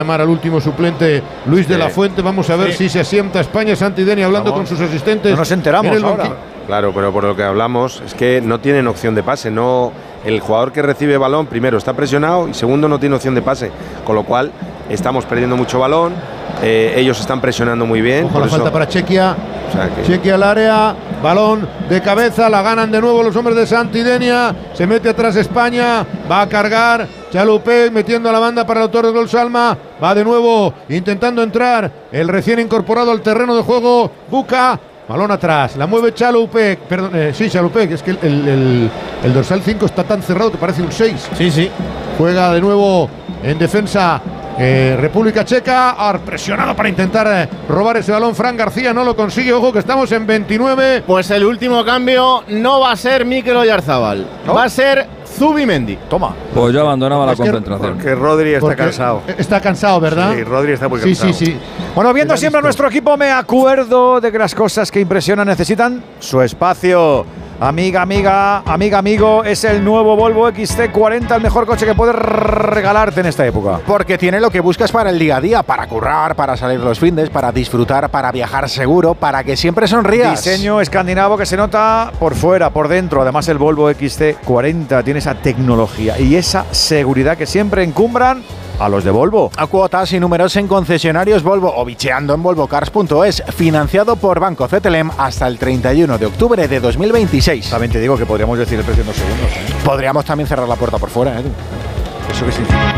llamar al último suplente Luis de la Fuente. Vamos a ver si se asienta España. Santi Deni hablando con sus asistentes. No nos enteramos ahora. Claro, pero por lo que hablamos es que no tienen opción de pase. No, el jugador que recibe balón, primero está presionado y segundo no tiene opción de pase. Con lo cual estamos perdiendo mucho balón. Ellos están presionando muy bien. Ojo, la falta para Chequia. O sea que... Chequia al área, balón de cabeza, la ganan de nuevo los hombres de Santi Denia. Se mete atrás España, va a cargar Chalupé metiendo a la banda para el autor del gol Salma. Va de nuevo intentando entrar el recién incorporado al terreno de juego Buca. Balón atrás, la mueve Chalupé, perdón, Chalupé, que es que el dorsal 5 está tan cerrado que parece un 6. Sí. Juega de nuevo en defensa República Checa, presionado para intentar robar ese balón. Fran García no lo consigue. Ojo que estamos en 29. Pues el último cambio no va a ser Mikel Oyarzábal, ¿no? Va a ser Zubimendi. Toma. Pues yo abandonaba la concentración. Porque Rodri está cansado. Está cansado, ¿verdad? Sí, Rodri está muy cansado. Sí. Bueno, viendo siempre a nuestro equipo, me acuerdo de que las cosas que impresionan necesitan su espacio. Amiga, amigo, es el nuevo Volvo XC40, el mejor coche que puedes regalarte en esta época. Porque tiene lo que buscas para el día a día, para currar, para salir los findes, para disfrutar, para viajar seguro, para que siempre sonrías. Diseño escandinavo que se nota por fuera, por dentro. Además, el Volvo XC40 tiene esa tecnología y esa seguridad que siempre encumbran a los de Volvo. A cuotas y números en concesionarios Volvo o bicheando en volvocars.es. Financiado por Banco CTLM hasta el 31 de octubre de 2026. También te digo que podríamos decir el precio en 2 segundos. Podríamos también cerrar la puerta por fuera, ¿eh? ¿Eso qué significa?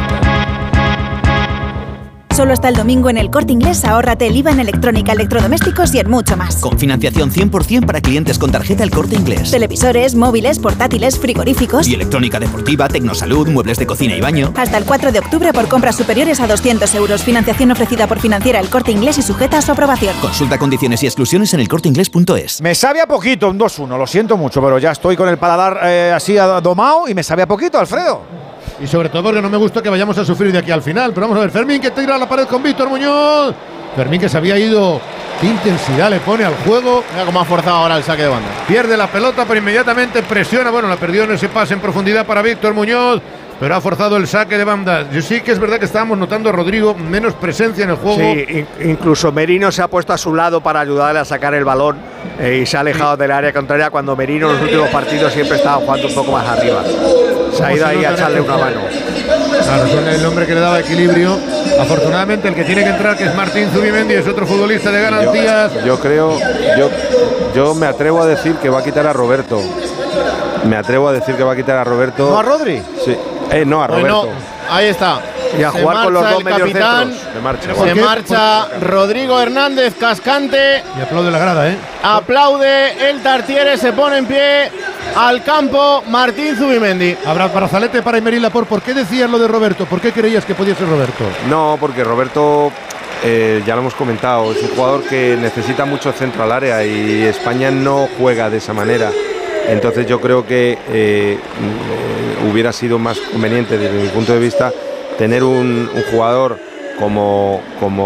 Solo hasta el domingo en El Corte Inglés ahórrate el IVA en electrónica, electrodomésticos y en mucho más. Con financiación 100% para clientes con tarjeta El Corte Inglés. Televisores, móviles, portátiles, frigoríficos. Y electrónica deportiva, tecnosalud, muebles de cocina y baño. Hasta el 4 de octubre por compras superiores a 200 euros. Financiación ofrecida por Financiera El Corte Inglés y sujeta a su aprobación. Consulta condiciones y exclusiones en elcorteinglés.es. Me sabe a poquito un 2-1, lo siento mucho, pero ya estoy con el paladar así domado y me sabe a poquito, Alfredo. Y sobre todo porque no me gusta que vayamos a sufrir de aquí al final. Pero vamos a ver, Fermín que tira a la pared con Víctor Muñoz. Fermín que se había ido. ¿Qué intensidad le pone al juego? Mira cómo ha forzado ahora el saque de banda. Pierde la pelota, pero inmediatamente presiona. Bueno, la perdió en ese pase en profundidad para Víctor Muñoz, pero ha forzado el saque de banda. Yo sí que es verdad que estábamos notando a Rodrigo menos presencia en el juego. Sí, incluso Merino se ha puesto a su lado para ayudarle a sacar el balón y se ha alejado del área contraria cuando Merino en los últimos partidos siempre estaba jugando un poco más arriba. Se ha ido ahí a echarle una mano. Claro, es el hombre que le daba equilibrio. Afortunadamente el que tiene que entrar, que es Martín Zubimendi, es otro futbolista de garantías. Yo me atrevo a decir que va a quitar a Roberto. ¿No a Rodri? Sí. No, a Roberto. Ahí está. Y a jugar con los dos mediocentros. Se marcha Rodrigo Hernández Cascante. Y aplaude la grada, Aplaude el Tartiere, se pone en pie al campo Martín Zubimendi. Habrá brazalete para Emery Laporte. ¿Por qué decías lo de Roberto? ¿Por qué creías que podía ser Roberto? No, porque Roberto, ya lo hemos comentado, es un jugador que necesita mucho centro al área y España no juega de esa manera. Entonces yo creo que hubiera sido más conveniente desde mi punto de vista tener un jugador como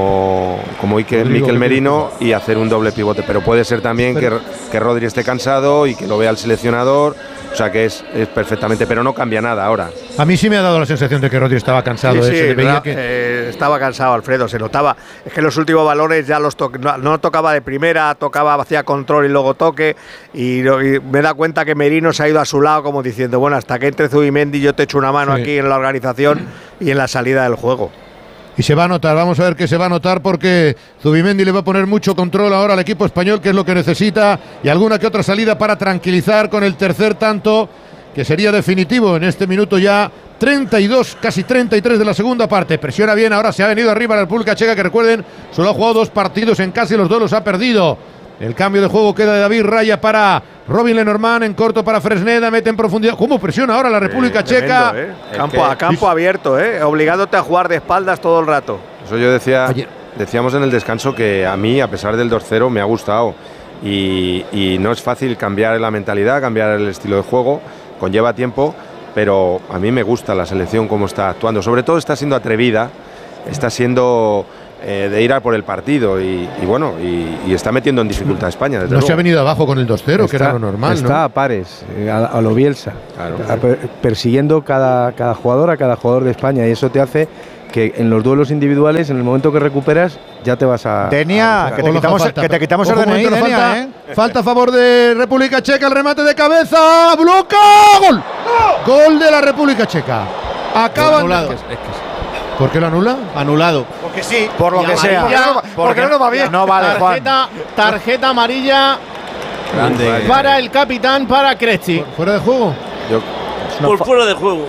Mikel Merino y hacer un doble pivote, pero puede ser también que Rodri esté cansado y que lo vea el seleccionador, o sea que es perfectamente, pero no cambia nada ahora. A mí sí me ha dado la sensación de que Rodri estaba cansado. Sí, estaba cansado, Alfredo, se notaba. Es que los últimos balones ya no tocaba de primera, hacía control y luego toque, y me da cuenta que Merino se ha ido a su lado como diciendo, bueno, hasta que entre Zubimendi yo te echo una mano aquí en la organización y en la salida del juego. Y se va a notar, vamos a ver que se va a notar porque Zubimendi le va a poner mucho control ahora al equipo español, que es lo que necesita, y alguna que otra salida para tranquilizar con el tercer tanto, que sería definitivo en este minuto ya 32, casi 33 de la segunda parte. Presiona bien, ahora se ha venido arriba la República Checa, que recuerden, solo ha jugado 2 partidos en casi los 2 los ha perdido. El cambio de juego queda de David Raya para Robin Lenormand, en corto para Fresneda, mete en profundidad. ¿Cómo presiona ahora la República Checa? Campo abierto, obligándote a jugar de espaldas todo el rato. Eso yo decíamos en el descanso que a mí, a pesar del 2-0, me ha gustado. Y no es fácil cambiar la mentalidad, cambiar el estilo de juego, conlleva tiempo, pero a mí me gusta la selección como está actuando. Sobre todo está siendo atrevida, está siendo de ir a por el partido y está metiendo en dificultad a España. No se ha venido abajo con el 2-0, que era lo normal. Está a pares, a lo Bielsa, persiguiendo cada jugador de España, y eso te hace que en los duelos individuales, en el momento que recuperas, ya te vas a... Denia, que te quitamos el DNI, Denia, Falta a favor de República Checa, el remate de cabeza, bloca, ¡gol! Gol de la República Checa. Acaban... ¿Por qué lo anula? Anulado. Porque sí, por lo que sea. Porque no va bien. No vale, Juan. Tarjeta amarilla para el capitán, para Krejci. ¿Fuera de juego? Por fuera de juego.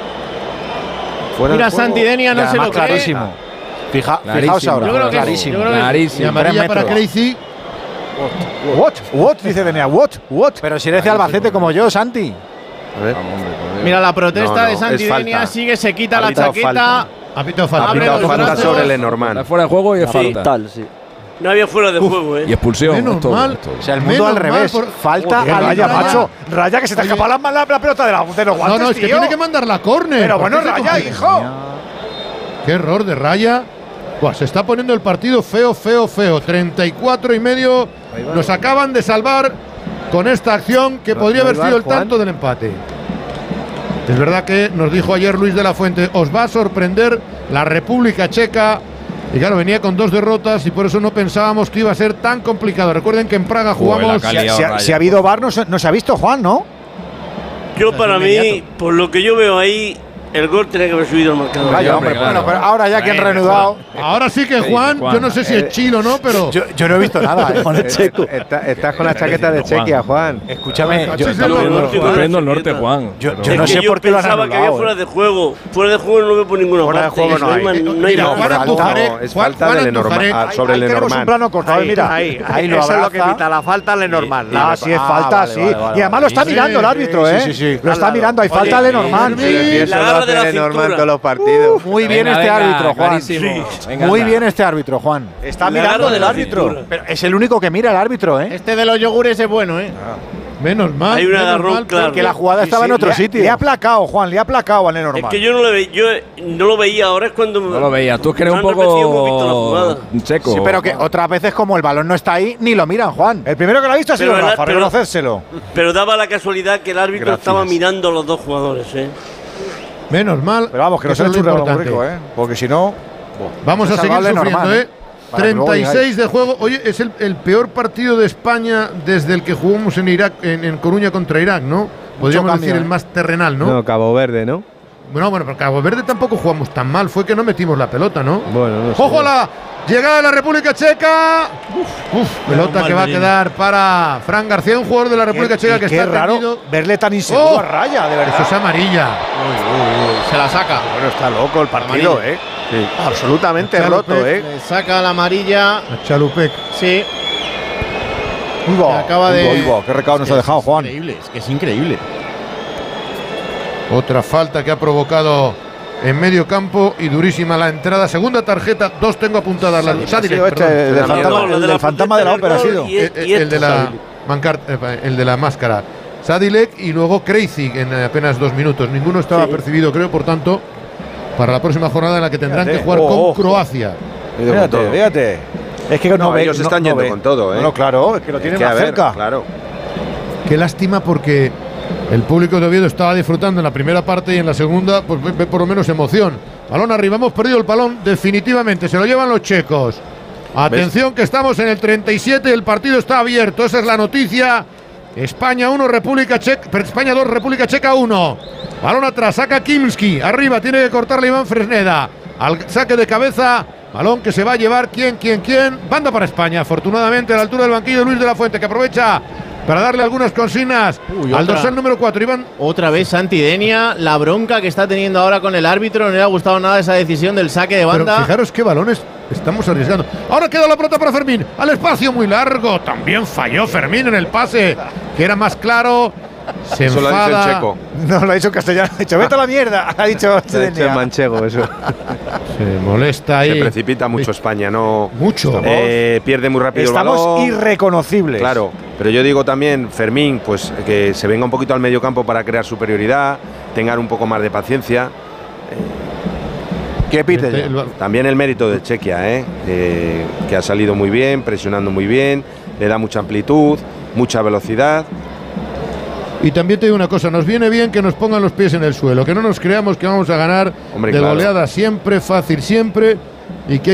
Mira, Santidenia no se lo cree. Clarísimo. Fijaos ahora. Yo creo que clarísimo. Y amarilla para Krejci. What? Dice Denia, what? Pero si eres de Albacete como yo, Santi. A ver. Mira, la protesta de Santidenia sigue, se quita la chaqueta. Ha pitado falta. Ha pitado falta sobre Lenormand. Fuera de juego y es falta. No había fuera de juego, Y expulsión. Menos mal. O sea, el mundo al revés. Falta a Raya, macho. Raya, que se te escapa la pelota de los guantes. No, es que tiene que mandar la córner. Pero bueno, Raya, hijo. Qué error de Raya. Buah, se está poniendo el partido feo. 34,5. Nos acaban de salvar con esta acción que podría haber sido el tanto del empate. Es verdad que nos dijo ayer Luis de la Fuente, os va a sorprender la República Checa. Y claro, venía con 2 derrotas y por eso no pensábamos que iba a ser tan complicado. Recuerden que en Praga jugamos… Si ha habido VAR, no se ha visto, Juan, ¿no? Yo para mí, por lo que yo veo ahí, el gol tenía que haber subido al marcador. Vaya, hombre, bueno, pero ahora ya que han reanudado… Ahora sí que Juan, yo no sé si es chilo o no, pero… Yo no he visto nada, Estás con la chaqueta de Chequia, Juan. Escúchame, yo Estoy el norte, Juan. Yo no sé por qué lo han anulado. Pensaba que había fuera de juego. Fuera de juego no veo por ninguna Fuera de parte. juego no hay. Es falta de Lenormand. Sobre Tenemos un Lenormand. plano cortado, mira. Ahí lo Eso es lo que abraza. quita la falta Lenormand. Si es falta, sí. Y además lo está mirando el árbitro, ¿eh? Sí. Lo está mirando, hay falta de Lenormand. La garra de la cintura. Los partidos. Muy bien este árbitro, Juan. Muy bien este árbitro, Juan. Está mirando del árbitro. Pero es el único que mira el árbitro, ¿eh? Este de los yogures es bueno, ¿eh? Menos mal. Hay un agarrón claro. Que la jugada estaba en otro sitio. Le ha aplacado, Juan, le ha aplacado a Lenormand. Es que yo no lo veía, ahora es cuando… No lo veía. Tú es que eres un hemos visto la jugada. poco checo. Sí, pero que otras veces como el balón no está ahí, ni lo miran, Juan. El primero que lo ha visto ha sido Pero Rafa, reconocérselo. Pero daba la casualidad que el árbitro estaba mirando a los dos jugadores, ¿eh? Menos mal. Pero vamos, que no se eso ha es hecho lo un importante. rico, ¿eh? Porque si no… Vamos a seguir sufriendo, Lenormand, ¿eh? 36 de juego. Oye, es el peor partido de España desde el que jugamos en Irak, en Coruña contra Irak, ¿no? Podríamos decir el más terrenal, ¿no? No, Cabo Verde, ¿no? Bueno, pero Cabo Verde tampoco jugamos tan mal. Fue que no metimos la pelota, ¿no? Bueno, no sé. ¡Ojo a la llegada de la República Checa! Pelota que va a quedar para Fran García, un jugador de la República Checa que qué está raro tendido. verle tan inseguro a Raya, de verdad. Eso es amarilla. Se la saca. Bueno, está loco el partido, ¿eh? Sí. Absolutamente Chalupec, roto, ¿eh? Le saca la amarilla. A Chalupec. Sí. Acaba de… qué recado nos ha dejado, Juan. Increíble, es que es increíble. Otra falta que ha provocado en medio campo y durísima la entrada. Segunda tarjeta, 2 tengo apuntadas. El fantasma de la ópera ha sido. El de la el de la máscara. Sadilek y luego Krejci en apenas 2 minutos. Ninguno estaba percibido, creo, por tanto, para la próxima jornada en la que tendrán que jugar con Croacia. Fíjate. Es que no ve. Ellos están yendo con todo, ¿eh? No, claro, es que lo tienen más cerca. Claro. Qué lástima porque el público de Oviedo estaba disfrutando en la primera parte y en la segunda, pues ve por lo menos emoción. Balón arriba, hemos perdido el balón definitivamente, se lo llevan los checos. Atención que estamos en el 37, el partido está abierto, esa es la noticia. España 1, República Checa, España 2, República Checa 1. Balón atrás, saca Kimski, arriba tiene que cortarle Iván Fresneda. Al saque de cabeza, balón que se va a llevar quién. Banda para España, afortunadamente a la altura del banquillo Luis de la Fuente, que aprovecha para darle algunas consignas al dorsal número 4, Iván. Otra vez Santidenia, la bronca que está teniendo ahora con el árbitro, no le ha gustado nada esa decisión del saque de banda. Pero fijaros qué balones estamos arriesgando. Ahora queda la pelota para Fermín, al espacio muy largo, también falló Fermín en el pase, que era más claro. Se eso enfada. lo ha dicho en checo. No, lo ha dicho en castellano, ha dicho, vete a la mierda, ha dicho en manchego eso. Se molesta ahí. Se precipita mucho España, ¿no? Mucho. Pierde muy rápido el balón. Estamos irreconocibles. Claro, pero yo digo también, Fermín, pues que se venga un poquito al medio campo para crear superioridad, tengan un poco más de paciencia. ¿Qué pite? También el mérito de Chequia, que ha salido muy bien, presionando muy bien, le da mucha amplitud, mucha velocidad. Y también te digo una cosa, nos viene bien que nos pongan los pies en el suelo, que no nos creamos que vamos a ganar de goleada siempre, fácil siempre, y que